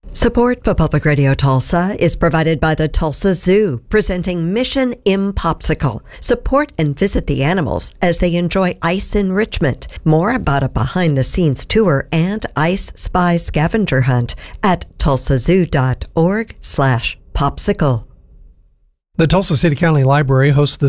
Support for Public Radio Tulsa is provided by the Tulsa Zoo, presenting Mission Impopsicle. Support and visit the animals as they enjoy ice enrichment. More about a behind-the-scenes tour and Ice Spy scavenger hunt at tulsazoo.org/popsicle. The Tulsa City County Library hosts the